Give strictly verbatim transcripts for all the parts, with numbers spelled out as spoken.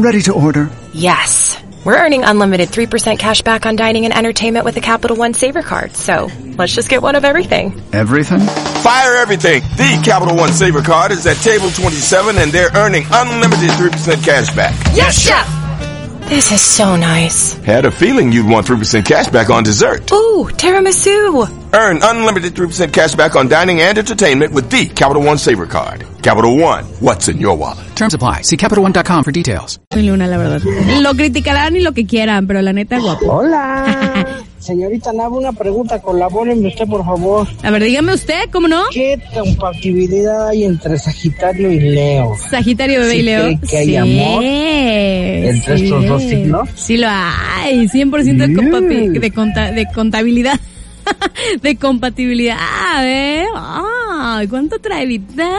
Ready to order. Yes. We're earning unlimited three percent cash back on dining and entertainment with the Capital One Saver Card. So, let's just get one of everything. Everything? Fire everything. The Capital One Saver Card is at table twenty-seven and they're earning unlimited three percent cash back. Yes, Chef! This is so nice. Had a feeling you'd want three percent cash back on dessert. Ooh, tiramisu. Earn unlimited three percent cash back on dining and entertainment with the Capital One Saver Card. Capital One, what's in your wallet? Terms apply. See Capital One dot com for details. Soy Luna, la verdad. Lo criticarán y lo que quieran, pero la neta, guapo. Hola. Señorita Nava, una pregunta, colabórenme usted, por favor. A ver, dígame usted, ¿cómo no? ¿Qué compatibilidad hay entre Sagitario y Leo? Sagitario, bebé ¿Sí y Leo. cree que hay sí, amor entre sí. estos dos signos? Sí lo hay, cien por ciento de, compapi- de, conta- de contabilidad. De compatibilidad. A ver, ¡ay, cuánto trae vital!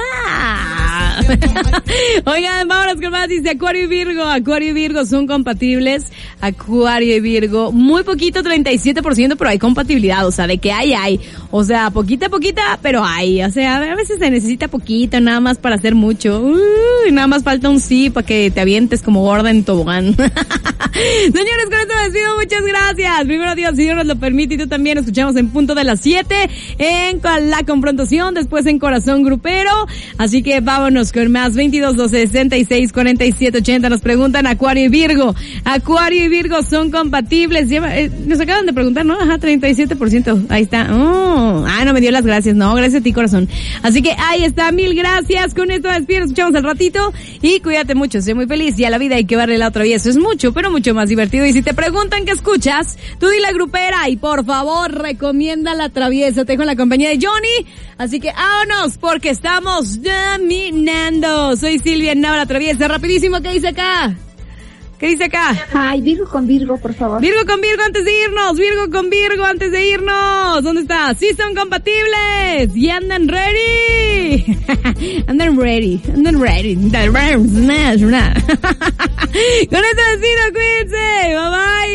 Oigan, vámonos con más. Dice Acuario y Virgo. Acuario y Virgo son compatibles. Acuario y Virgo. Muy poquito, treinta y siete por ciento, pero hay compatibilidad. O sea, de que hay, hay. O sea, poquita, poquita, pero hay. O sea, a veces se necesita poquito, nada más para hacer mucho. Uy, nada más falta un sí para que te avientes como gorda en tobogán. Señores, con esto me despido. Muchas gracias. Primero Dios, si Dios nos lo permite, y tú también. Escuchamos en punto de las siete en La Confrontación, después en Corazón Grupero. Así que vámonos con más. Veintidós, doce, sesenta y seis, cuarenta y siete, ochenta. Nos preguntan Acuario y Virgo. Acuario y Virgo son compatibles. Lleva, eh, nos acaban de preguntar, ¿no? Ajá, treinta y siete por ciento. Ahí está. Oh, ah, no me dio las gracias. No, gracias a ti, corazón. Así que ahí está. Mil gracias. Con esto me despido. Nos escuchamos al ratito. Y cuídate mucho. Sé muy feliz. Y a la vida hay que darle la otra. Y eso es mucho, pero mucho más divertido. Y si te preguntan qué escuchas, tú di La Grupera. Y por favor, recomienda La Traviesa. Te dejo en la compañía de Johnny. Así que vámonos, porque estamos dominando. Soy Silvia Nava, La Traviesa. Rapidísimo, ¿qué dice acá? ¿Qué dice acá? Ay, Virgo con Virgo, por favor. Virgo con Virgo antes de irnos. Virgo con Virgo antes de irnos. ¿Dónde está? Sí son compatibles. Y andan ready. Andan ready. Andan ready. Con esto decido, cuídense. Bye bye.